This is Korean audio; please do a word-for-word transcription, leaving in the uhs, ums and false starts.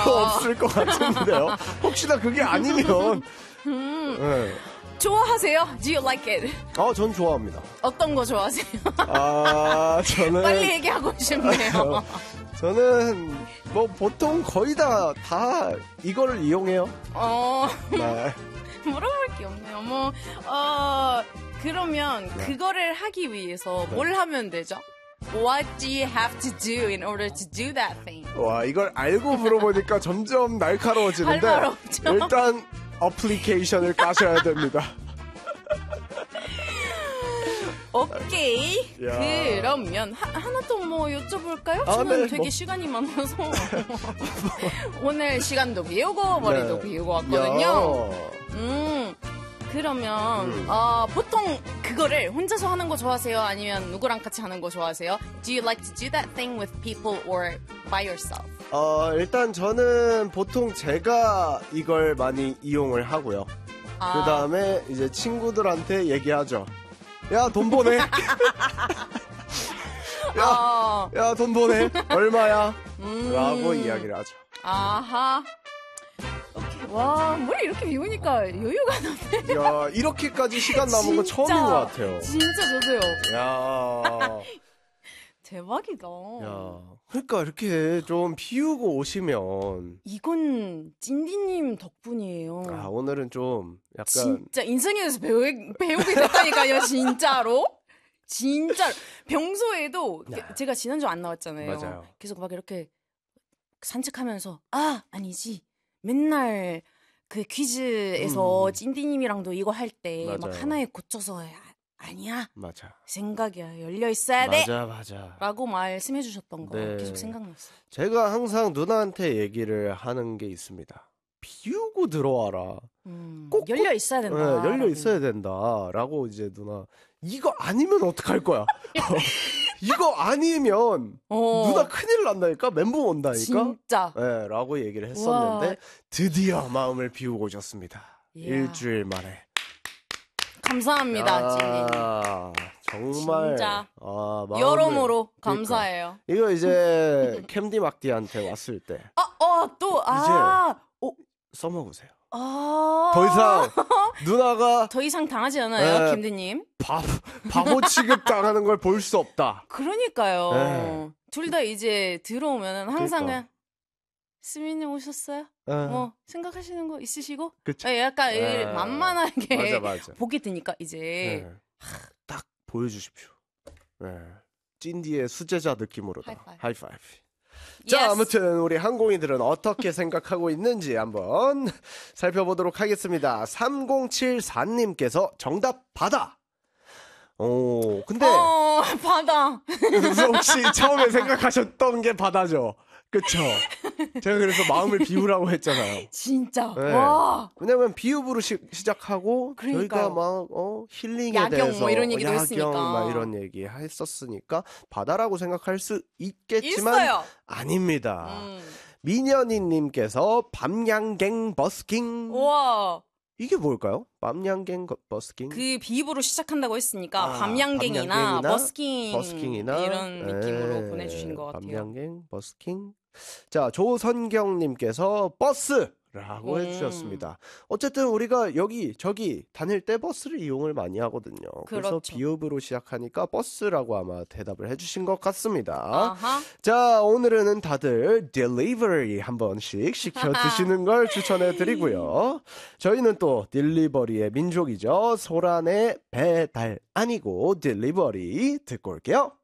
없을 것 같은데요. 혹시나 그게 아니면. 음. 네. 좋아하세요? Do you like it? 아, 전 좋아합니다. 어떤 거 좋아하세요? 아, 저는. 빨리 얘기하고 싶네요. 저는 뭐 보통 거의 다, 다 이거를 이용해요. 어. 네. 물어볼 게 없네요. 뭐, 어, 그러면 네. 그거를 하기 위해서 네. 뭘 하면 되죠? What do you have to do in order to do that thing? 와, 이걸 알고 물어보니까 점점 날카로워지는데. 할 말 없죠? 일단 어플리케이션을 까셔야 됩니다. 오케이. 야. 그러면 하, 하나 또 뭐 여쭤볼까요? 아, 저는 네, 되게 뭐. 시간이 많아서 오늘 시간도 비우고 머리도 네. 비우고 왔거든요. 야. 음. 그러면 음. 어, 보통 그거를 혼자서 하는 거 좋아하세요? 아니면 누구랑 같이 하는 거 좋아하세요? Do you like to do that thing with people or by yourself? 어, 일단 저는 보통 제가 이걸 많이 이용을 하고요. 아. 그 다음에 이제 친구들한테 얘기하죠. 야, 돈 보내. 야, 어, 야, 돈 보내. 얼마야? 음. 라고 이야기를 하죠. 아하. 오케이. 와, 머리 이렇게 비우니까 여유가 나네. 야, 이렇게까지 시간 남은 거 진짜, 처음인 것 같아요. 진짜 저도요. 야, 대박이다. 야. 그러니까 이렇게 좀 비우고 오시면. 이건 찐디님 덕분이에요. 아, 오늘은 좀 약간. 진짜 인생에 대해서 배우, 배우게 됐다니까요, 진짜로. 진짜 평소에도 네. 제가 지난주 안 나왔잖아요. 맞아요. 계속 막 이렇게 산책하면서 아 아니지 맨날 그 퀴즈에서 음. 찐디님이랑도 이거 할 때 막 맞아요. 하나에 고쳐서 아, 아니야 맞아. 생각이야 열려 있어야 돼 맞아, 맞아. 라고 말씀해 주셨던 거 네. 계속 생각났어요. 제가 항상 누나한테 얘기를 하는 게 있습니다. 비우고 들어와라. 음, 꼭- 열려 있어야 네, 된다. 열려 있어야 된다. 라고 이제 누나. 이거 아니면 어떡할 거야? 이거 아니면 어, 누나 큰일 난다니까? 멘붕 온다니까? 진짜 네, 라고 얘기를 했었는데 와. 드디어 마음을 비우고 오셨습니다. 이야. 일주일 만에. 감사합니다, 찐디님. 야, 정말 진짜. 아, 마음을- 여러모로 그러니까. 감사해요. 이거 이제 캠디 막디한테 왔을 때 아, 어, 또, 아, 오, 써먹으세요. 아. 더 이상 누나가 더 이상 당하지 않아요, 네. 김대님. 바, 바보 취급 당하는 걸 볼 수 없다. 그러니까요. 네. 둘 다 이제 들어오면 항상 그러니까. 그냥, 스미님 오셨어요? 에, 뭐, 생각하시는 거 있으시고? 그쵸. 네, 약간 에, 이 만만하게 맞아, 맞아. 보게 되니까 이제. 네. 딱 보여주십시오. 네. 찐디의 수제자 느낌으로다. 하이파이브. 하이파이브. 자, Yes. 아무튼 우리 항공인들은 어떻게 생각하고 있는지 한번 살펴보도록 하겠습니다. 삼공칠사님께서 정답 바다. 오, 근데 어, 바다. 혹시 처음에 생각하셨던 게 바다죠? 그쵸? 제가 그래서 마음을 비우라고 했잖아요. 진짜. 네. 와. 왜냐면 비읍으로 시, 시작하고 그러니까요. 저희가 막 어, 힐링에 야경 대해서 뭐 이런 얘기도 야경 했으니까. 막 이런 얘기 했었으니까 바다라고 생각할 수 있겠지만 있어요. 아닙니다. 음. 민현이님께서 밤양갱 버스킹 우와. 이게 뭘까요? 밤양갱 거- 버스킹 그 비입으로 시작한다고 했으니까 아, 밤양갱이나, 밤양갱이나 버스킹, 버스킹이나 이런 느낌으로 예, 보내주신 것 같아요. 밤양갱 버스킹. 자, 조선경님께서 버스라고 음. 해주셨습니다. 어쨌든 우리가 여기 저기 다닐 때 버스를 이용을 많이 하거든요. 그래서 그렇죠. 비읍으로 시작하니까 버스라고 아마 대답을 해주신 것 같습니다. 아하. 자, 오늘은 다들 딜리버리 한 번씩 시켜 드시는 걸 추천해 드리고요. 저희는 또 딜리버리의 민족이죠. 소란의 배달 아니고 딜리버리 듣고 올게요.